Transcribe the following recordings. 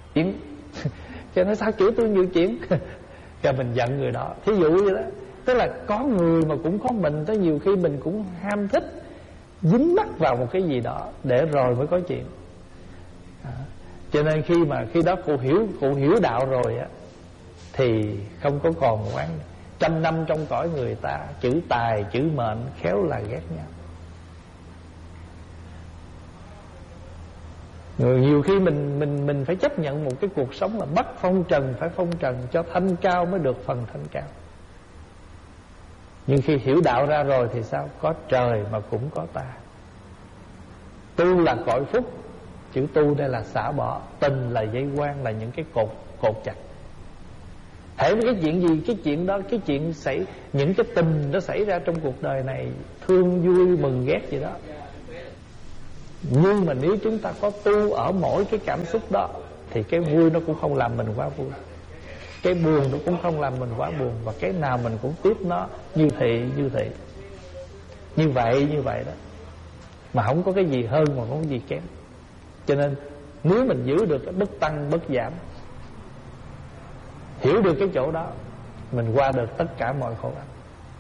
chuyện. Cho nó sao chửi tôi nhiều chuyện. Cho mình giận người đó. Thí dụ vậy đó. Tức là có người mà cũng có mình, tới nhiều khi mình cũng ham thích dính mắc vào một cái gì đó để rồi mới có chuyện. Cho nên khi đó cụ hiểu đạo rồi á, thì không có còn oán. 100 năm trong cõi người ta, chữ tài chữ mệnh khéo là ghét nhau. Người nhiều khi mình phải chấp nhận một cái cuộc sống là bắt phong trần phải phong trần, cho thanh cao mới được phần thanh cao. Nhưng khi hiểu đạo ra rồi thì sao? Có trời mà cũng có ta. Tu là cội phúc. Chữ tu đây là xả bỏ. Tình là dây quan, là những cái cột chặt. Thể với cái chuyện gì, cái chuyện đó, cái chuyện những cái tình nó xảy ra trong cuộc đời này, thương vui mừng ghét gì đó. Nhưng mà nếu chúng ta có tu ở mỗi cái cảm xúc đó, thì cái vui nó cũng không làm mình quá vui, cái buồn nó cũng không làm mình quá buồn, và cái nào mình cũng tiếp nó như thị. Như vậy đó. Mà không có cái gì hơn mà không có gì kém. Cho nên nếu mình giữ được cái bất tăng bất giảm, hiểu được cái chỗ đó, mình qua được tất cả mọi khổ ách.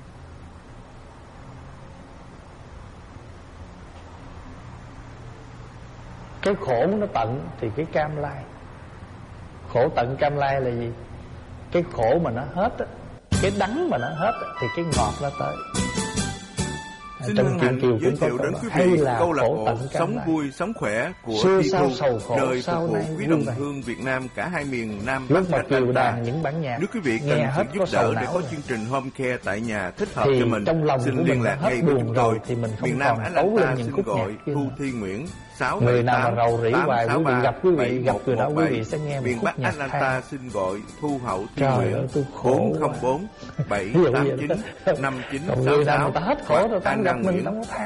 Cái khổ nó tận thì cái cam lai. Khổ tận cam lai là gì? Cái khổ mà nó hết á, cái đắng mà nó hết á, thì cái ngọt nó tới. Xin hân hạnh giới thiệu đến quý vị câu lạc bộ Sống Vui Sống Khỏe của Thi Thu, đời phục vụ quý đồng hương Việt Nam cả hai miền Nam Bắc Cách Anh ta. Nếu quý vị cần sự giúp đỡ để có chương trình home care tại nhà thích hợp cho mình, xin liên lạc ngay với chúng tôi. Miền Nam Atlanta xin gọi Thu Thi Nguyễn 678-863-78210. Miền Bắc Atlanta xin gọi Thu Hậu Thi Nguyễn 404-789-5966 hoặc An Đăng Nguyễn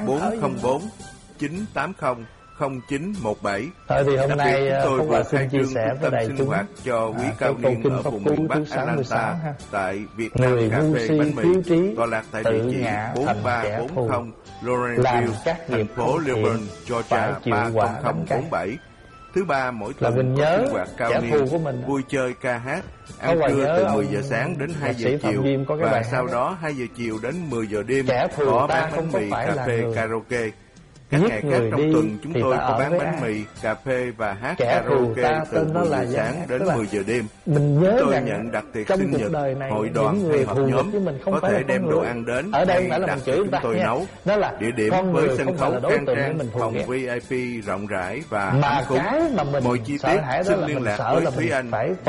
404-980-0917. Thì hôm nay chúng tôi xin chia sẻ với đại chúng cho quý cao niên ở vùng miền Bắc Atlanta tại Việt Nam Cà phê Bánh Mì, tọa lạc tại địa chỉ 4340 Lawrenceville, thành phố Lilburn, Georgia 30047. Thứ ba mỗi tuần sinh hoạt cao niên, vui chơi ca hát, ăn trưa từ 10 giờ sáng đến 2 giờ chiều, và sau đó 2 giờ chiều đến 10 giờ đêm có bán bánh mì, cà phê, karaoke. Các ngày khác trong tuần chúng tôi có bán bánh mì, cà phê và hát karaoke từ 10 giờ sáng đến 10 giờ đêm. Chúng tôi nhận đặt tiệc sinh nhật, hội đoàn hay họp nhóm, có thể đem đồ ăn đến hay đặt cho chúng tôi nấu. Địa điểm với sân khấu khang trang, phòng VIP rộng rãi và ấm cúng. Mọi chi tiết xin liên lạc với Thúy Anh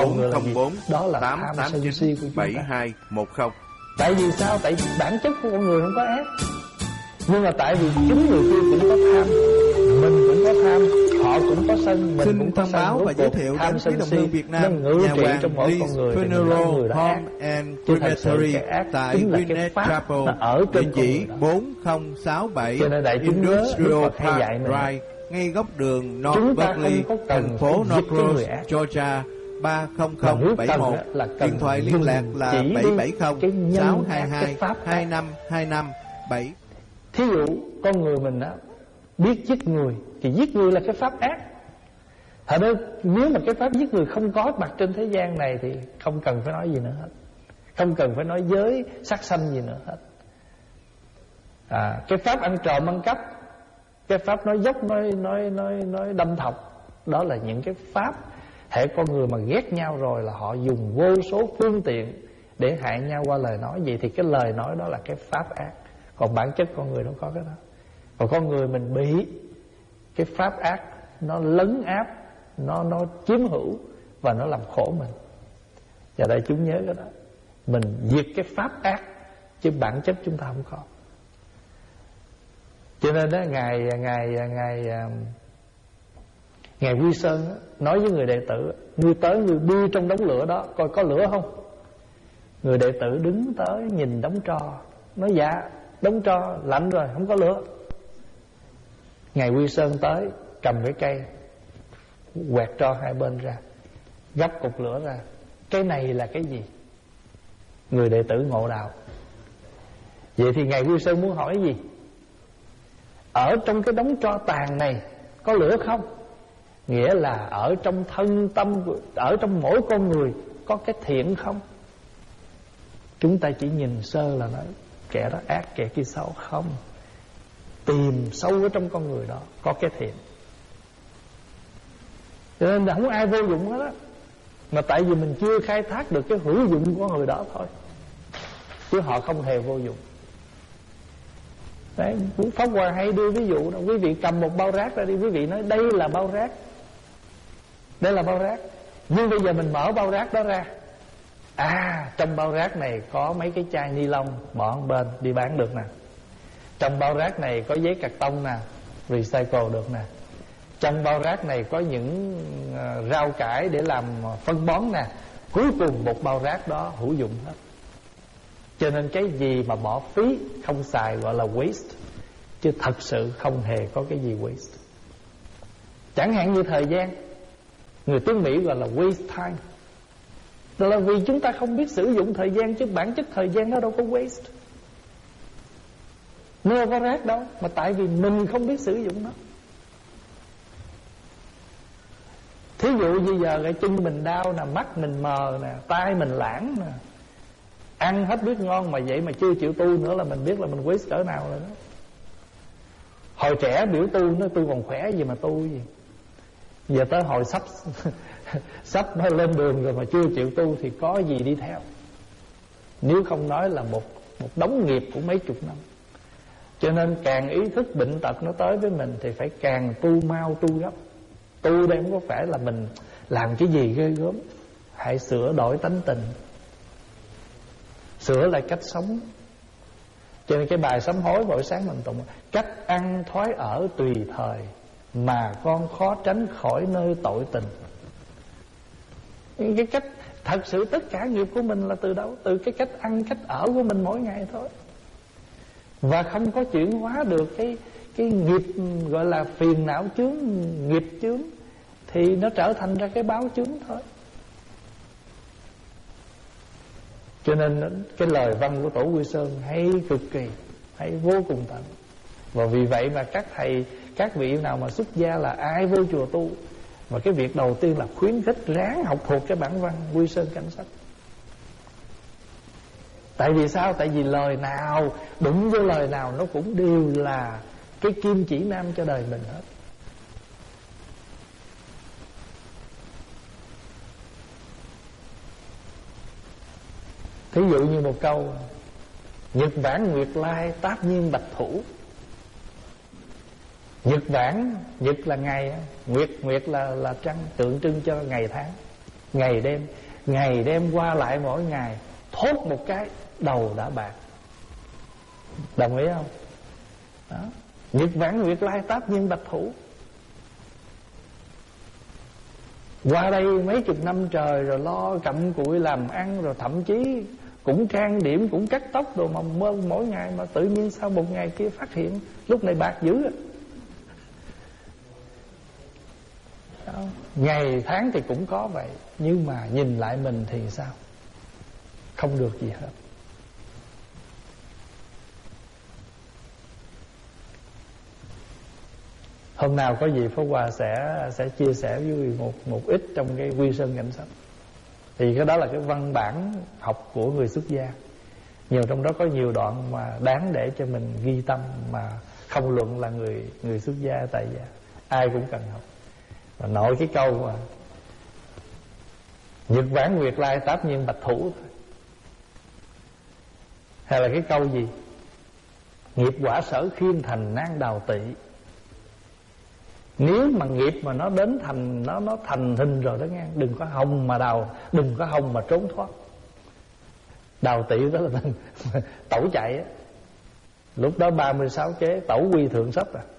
404-889-7210. Tại vì sao? Tại bản chất của con người không có ác, nhưng mà tại vì chính người kia cũng có tham, mình cũng có tham, họ cũng có sân, mình cũng có sân. Xin thông báo và giới thiệu đến quý đồng hương Việt Nam nhà hoàng Lee Funeral Home and Crematory tại Winnet Chapel, địa chỉ 4067 Industrial Park Drive, ngay góc đường North Berkeley, thành phố North Rose, Georgia 30071. Điện thoại liên lạc là 770-622-2525-7. Thí dụ con người mình á biết giết người thì giết người là cái pháp ác. Thật ra nếu mà cái pháp giết người không có mặt trên thế gian này thì không cần phải nói gì nữa hết, không cần phải nói giới sát sanh gì nữa hết. Cái pháp ăn trộm ăn cắp, cái pháp nói dốc nói đâm thọc, đó là những cái pháp hệ con người mà ghét nhau rồi là họ dùng vô số phương tiện để hại nhau qua lời nói. Vậy thì cái lời nói đó là cái pháp ác. Còn bản chất con người đâu có cái đó. Còn con người mình bị cái pháp ác nó lấn áp, nó chiếm hữu và nó làm khổ mình. Và đây chúng nhớ cái đó, mình diệt cái pháp ác chứ bản chất chúng ta không có. Cho nên đó ngài Quy Sơn đó, nói với người đệ tử: ngươi tới ngươi đi trong đống lửa đó coi có lửa không. Người đệ tử đứng tới nhìn đống tro, nói dạ đống tro lạnh rồi không có lửa. Ngài Quy Sơn tới cầm cái cây quẹt tro hai bên ra, gấp cục lửa ra. Cái này là cái gì? Người đệ tử ngộ đạo. Vậy thì Ngài Quy Sơn muốn hỏi gì? Ở trong cái đống tro tàn này có lửa không? Nghĩa là ở trong thân tâm, ở trong mỗi con người có cái thiện không? Chúng ta chỉ nhìn sơ là nói kẻ đó ác, kẻ kia xấu. Không, tìm sâu ở trong con người đó có cái thiện. Cho nên là không ai vô dụng hết á, mà tại vì mình chưa khai thác được cái hữu dụng của người đó thôi, chứ họ không hề vô dụng. Đấy, Pháp Hòa hay đưa ví dụ đó. Quý vị cầm một bao rác ra đi, quý vị nói đây là bao rác, đây là bao rác. Nhưng bây giờ mình mở bao rác đó ra, trong bao rác này có mấy cái chai ni lông bỏ bên đi bán được nè. Trong bao rác này có giấy cạc tông nè, recycle được nè. Trong bao rác này có những rau cải để làm phân bón nè. Cuối cùng một bao rác đó hữu dụng hết. Cho nên cái gì mà bỏ phí không xài gọi là waste, chứ thật sự không hề có cái gì waste. Chẳng hạn như thời gian, người tiếng Mỹ gọi là waste time. Đó là vì chúng ta không biết sử dụng thời gian, chứ bản chất thời gian nó đâu có waste, nó đâu có rác đâu, mà tại vì mình không biết sử dụng nó. Thí dụ như giờ cái chân mình đau nè, mắt mình mờ nè, tai mình lãng nè, ăn hết biết ngon mà vậy mà chưa chịu tu nữa là mình biết là mình waste cỡ nào rồi đó. Hồi trẻ biểu tu, nó tu còn khỏe gì mà tu gì. Giờ tới hồi sắp nó lên đường rồi mà chưa chịu tu thì có gì đi theo. Nếu không nói là một đống nghiệp của mấy chục năm. Cho nên càng ý thức bệnh tật nó tới với mình thì phải càng tu mau, tu gấp. Tu đây không có phải là mình làm cái gì ghê gớm. Hãy sửa đổi tánh tình, sửa lại cách sống. Cho nên cái bài sám hối mỗi sáng mình tụng: cách ăn thói ở tùy thời, mà con khó tránh khỏi nơi tội tình. Cái cách thật sự tất cả nghiệp của mình là từ đâu? Từ cái cách ăn, cách ở của mình mỗi ngày thôi. Và không có chuyển hóa được cái nghiệp gọi là phiền não chướng, nghiệp chướng, thì nó trở thành ra cái báo chướng thôi. Cho nên cái lời văn của Tổ Quy Sơn hay cực kỳ, hay vô cùng tận. Và vì vậy mà các thầy, các vị nào mà xuất gia là ai vô chùa tu, và cái việc đầu tiên là khuyến khích ráng học thuộc cái bản văn Quy Sơn Cảnh Sách. Tại vì sao? Tại vì lời nào, đụng vô lời nào nó cũng đều là cái kim chỉ nam cho đời mình hết. Thí dụ như một câu: Nhật vãng nguyệt lai, táp nhiên bạch thủ. Nhật vãng, nhật là ngày, nguyệt là trăng, tượng trưng cho ngày tháng, ngày đêm qua lại mỗi ngày. Thốt một cái đầu đã bạc. Đồng ý không? Đó. Nhật vãng nguyệt lai, táp nhiên bạch thủ. Qua đây mấy chục năm trời rồi lo cặm cụi làm ăn, rồi thậm chí cũng trang điểm, cũng cắt tóc đồ mà mỗi ngày, mà tự nhiên sau một ngày kia phát hiện lúc này bạc dữ. Ngày tháng thì cũng có vậy, nhưng mà nhìn lại mình thì sao? Không được gì hết. Hôm nào có gì Pháp Hòa sẽ chia sẻ với một ít trong cái Quy Sơn Cảnh Sách. Thì cái đó là cái văn bản học của người xuất gia. Nhiều trong đó có nhiều đoạn mà đáng để cho mình ghi tâm, mà không luận là người xuất gia, tại gia, ai cũng cần học. Và nội cái câu mà Nhật vãng nguyệt lai, táp nhiên bạch thủ, hay là cái câu gì: nghiệp quả sở khiên thành nan đào tị. Nếu mà nghiệp mà nó đến thành, nó thành hình rồi đó nghe, đừng có hòng mà đào, đừng có hòng mà trốn thoát. Đào tị đó là tẩu chạy á. Lúc đó 36 kế tẩu quy thượng sắp à.